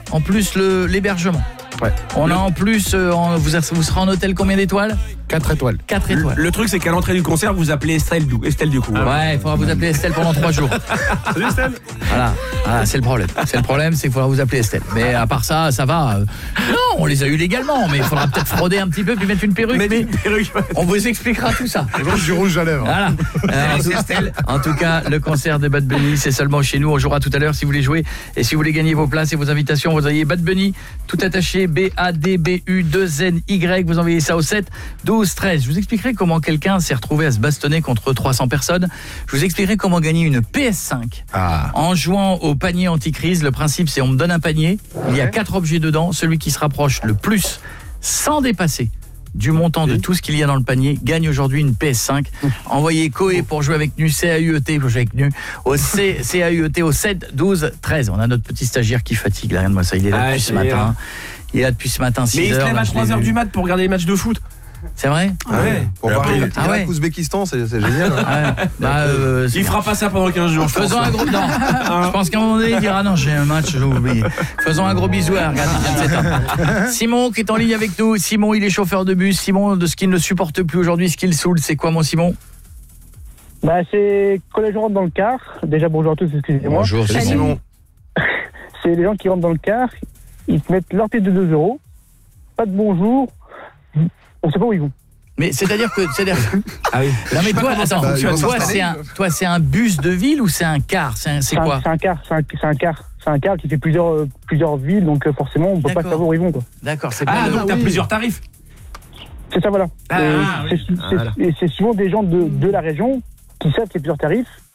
en plus l'hébergement. Ouais. On a en plus, vous serez en hôtel combien d'étoiles ? 4 étoiles. 4 étoiles. Le truc, c'est qu'à l'entrée du concert, vous appelez Estelle du coup. Ouais, il faudra vous appeler Estelle pendant 3 jours. Salut Estelle. Voilà, c'est le problème. C'est le problème, c'est qu'il faudra vous appeler Estelle. Mais à part ça, ça va. Non, on les a eu légalement, mais il faudra peut-être frauder un petit peu puis mettre une perruque. Mais on vous expliquera tout ça. Et moi, je suis rouge à lèvres. Voilà. En tout cas, le concert de Bad Bunny, c'est seulement chez nous. On jouera tout à l'heure si vous voulez jouer. Et si vous voulez gagner vos places et vos invitations, vous envoyez Bad Bunny, tout attaché, BADBU2NY. Vous envoyez ça au 7 12 13. Je vous expliquerai comment quelqu'un s'est retrouvé à se bastonner contre 300 personnes. Je vous expliquerai comment gagner une PS5 en jouant au panier anti-crise. Le principe, c'est on me donne un panier, il y a 4 objets dedans. Celui qui se rapproche le plus sans dépasser du montant de tout ce qu'il y a dans le panier gagne aujourd'hui une PS5. Envoyez Coé pour jouer avec nous, CAUET pour jouer avec nous, au CAUET au 7 12 13. On a notre petit stagiaire qui fatigue, là, regarde-moi ça, il est là depuis ce matin. Il est là depuis ce matin 6h. Mais il se lève à 3h du mat pour regarder les matchs de foot. C'est vrai ? Ouais. Pour parler Ouzbékistan, c'est génial. Hein. Il fera pas ça pendant 15 jours. Faisons un gros je pense qu'à un moment donné, il dira non, j'ai un match, j'ai oublié. Faisons un gros bisou à Simon qui est en ligne avec nous. Simon, il est chauffeur de bus. Simon, de ce qu'il ne supporte plus aujourd'hui, ce qu'il saoule, c'est quoi mon Simon ? C'est quand les gens rentrent dans le car. Déjà bonjour à tous, excusez-moi. Bonjour Simon. C'est les gens qui rentrent dans le car, ils te mettent leur pièce de 2 €, pas de bonjour. On sait pas où ils vont. Mais c'est-à-dire que ah oui. Non mais toi, attends, toi c'est un bus de ville ou c'est un car ? C'est quoi ? C'est un car, c'est un car qui fait plusieurs villes, donc forcément on peut pas savoir où ils vont quoi. D'accord, c'est donc t'as plusieurs tarifs. C'est ça, voilà. Et c'est souvent des gens de la région qui savent qu'il y a plusieurs tarifs